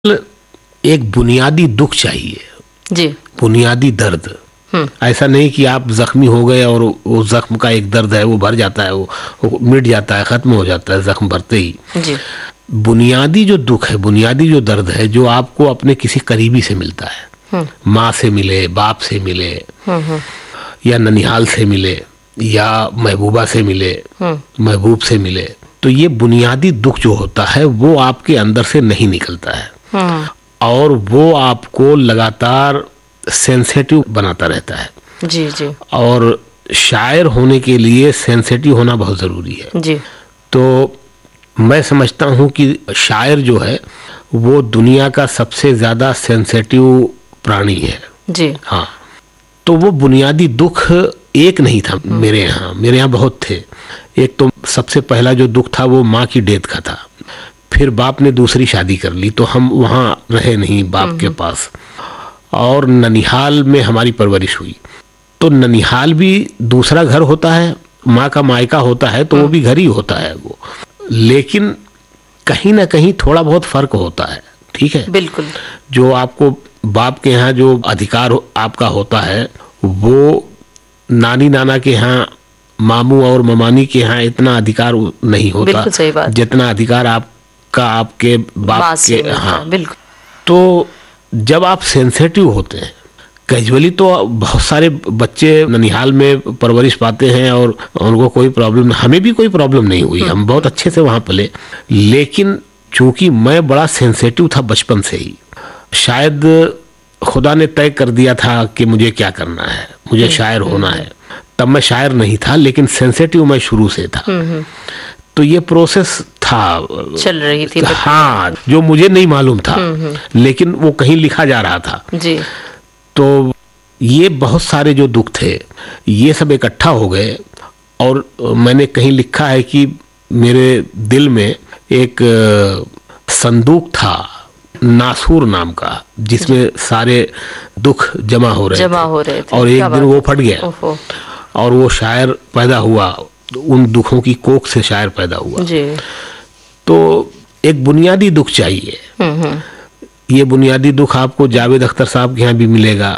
एक बुनियादी दुख चाहिए जी। बुनियादी दर्द। ऐसा नहीं कि आप जख्मी हो गए और उस जख्म का एक दर्द है वो भर जाता है, वो मिट जाता है, खत्म हो जाता है जख्म भरते ही। जी। बुनियादी जो दुख है, बुनियादी जो दर्द है, जो आपको अपने किसी करीबी से मिलता है, माँ से मिले, बाप से मिले, या ननिहाल से मिले, या महबूबा से मिले, महबूब से मिले, तो ये बुनियादी दुख जो होता है वो आपके अंदर से नहीं निकलता है और वो आपको लगातार सेंसिटिव बनाता रहता है। जी जी। और शायर होने के लिए सेंसिटिव होना बहुत ज़रूरी है। जी। तो मैं समझता हूँ कि शायर जो है वो दुनिया का सबसे ज़्यादा सेंसिटिव प्राणी है। जी। हाँ, तो वो बुनियादी दुख एक नहीं था मेरे यहाँ बहुत थे। एक तो सबसे पहला जो दुख था वो माँ की डेथ का था। फिर बाप ने दूसरी शादी कर ली तो हम वहाँ रहे नहीं बाप के पास, और ननिहाल में हमारी परवरिश हुई। तो ननिहाल भी दूसरा घर होता है, माँ का मायका होता है, तो वो भी घर ही होता है वो, लेकिन कहीं ना कहीं थोड़ा बहुत फर्क होता है। ठीक है, बिल्कुल। जो आपको बाप के यहाँ जो अधिकार आपका होता है वो नानी नाना के यहाँ, मामू और ममानी के यहाँ इतना अधिकार नहीं होता। बिल्कुल सही बात। जितना अधिकार आपका आपके बाप के। हाँ, बिल्कुल। तो जब आप सेंसिटिव होते हैं, कैजुअली तो बहुत सारे बच्चे ननिहाल में परवरिश पाते हैं और उनको कोई प्रॉब्लम, हमें भी कोई प्रॉब्लम नहीं हुई, हम बहुत अच्छे से वहाँ पले। लेकिन चूंकि मैं बड़ा सेंसिटिव था बचपन से ही, शायद खुदा ने तय कर दिया था कि मुझे क्या करना है, मुझे शायर होना है। तब मैं शायर नहीं था लेकिन सेंसिटिव मैं शुरू से था। तो ये प्रोसेस था, चल रही थी। हाँ, जो मुझे नहीं मालूम था लेकिन वो कहीं लिखा जा रहा था। जी। तो ये बहुत सारे जो दुख थे ये सब इकट्ठा हो गए, और मैंने कहीं लिखा है कि मेरे दिल में एक संदूक था नासूर नाम का, जिसमें सारे दुख जमा हो रहे थे। और एक दिन वो फट गया और वो शायर पैदा हुआ, उन दुखों की कोख से शायर पैदा हुआ। जी। तो एक बुनियादी दुख चाहिए। ये बुनियादी दुख आपको जावेद अख्तर साहब के यहाँ भी मिलेगा,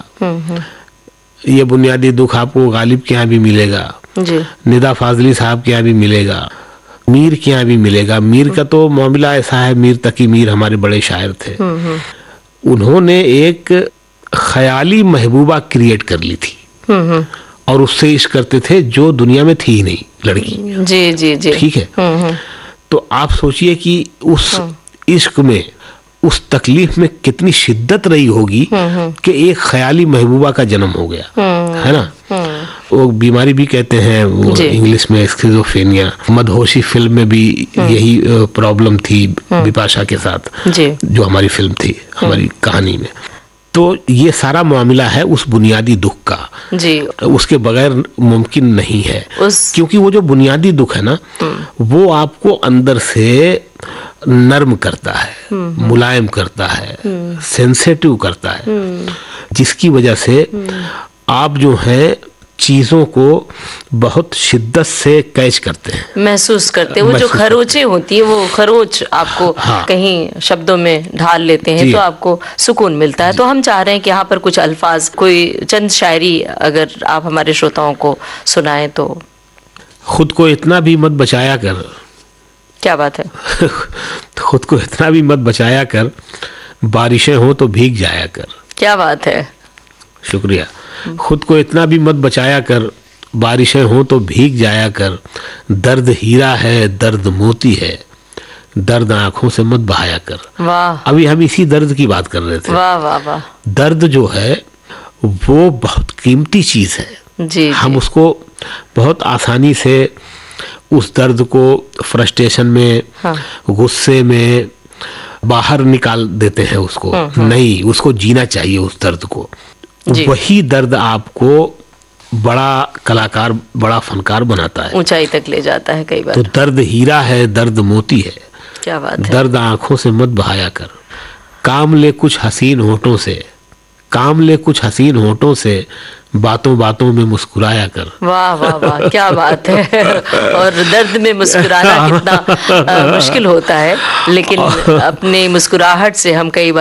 ये बुनियादी दुख आपको गालिब के यहाँ भी मिलेगा, निदा फाजली साहब के यहाँ भी मिलेगा, मीर के यहाँ भी मिलेगा। मीर का तो मामला ऐसा है, मीर तकी मीर हमारे बड़े शायर थे। उन्होंने एक ख्याली महबूबा क्रिएट कर ली थी और उससे इश्क करते थे जो दुनिया में थी ही नहीं लड़की। जी जी जी। ठीक है। तो आप सोचिए कि उस इश्क में, उस तकलीफ में कितनी शिद्दत रही होगी कि एक ख्याली महबूबा का जन्म हो गया, है ना। वो बीमारी भी कहते हैं वो इंग्लिश में स्किज़ोफ्रेनिया। मदहोशी फिल्म में भी यही प्रॉब्लम थी बिपाशा के साथ, जो हमारी फिल्म थी, हमारी कहानी में। तो ये सारा मामला है उस बुनियादी दुख का। जी। उसके बगैर मुमकिन नहीं है, क्योंकि वो जो बुनियादी दुख है ना, वो आपको अंदर से नर्म करता है, मुलायम करता है, सेंसिटिव करता है, जिसकी वजह से आप जो है चीजों को बहुत शिद्दत से कैच करते हैं, महसूस करते हैं। वो जो खरोचें होती है, वो खरोच आपको कहीं शब्दों में ढाल लेते हैं तो आपको सुकून मिलता है। तो हम चाह रहे हैं कि यहाँ पर कुछ अल्फाज, कोई चंद शायरी अगर आप हमारे श्रोताओं को सुनाएं तो। खुद को इतना भी मत बचाया कर। क्या बात है। खुद को इतना भी मत बचाया कर, बारिशें हो तो भीग जाया कर। क्या बात है। शुक्रिया। खुद को इतना भी मत बचाया कर, बारिशें हो तो भीग जाया कर। दर्द हीरा है, दर्द मोती है, दर्द आंखों से मत बहाया कर। वाह। अभी हम इसी दर्द की बात कर रहे थे। वाह वाह वाह। दर्द जो है वो बहुत कीमती चीज है। जी। हम उसको बहुत आसानी से उस दर्द को फ्रस्ट्रेशन में, गुस्से में बाहर निकाल देते हैं उसको। नहीं, उसको जीना चाहिए उस दर्द को। वही दर्द आपको बड़ा कलाकार, बड़ा फनकार बनाता है, ऊंचाई तक ले जाता है कई बार। तो दर्द हीरा है, दर्द मोती है। क्या बात है। दर्द आंखों से मत बहाया कर, काम ले कुछ हसीन होठों से, काम ले कुछ हसीन होठों से, बातों बातों में मुस्कुराया कर। वाह वाह वाह, क्या बात है। और दर्द में मुस्कुराना कितना मुश्किल होता है, लेकिन अपनी मुस्कुराहट से हम कई बार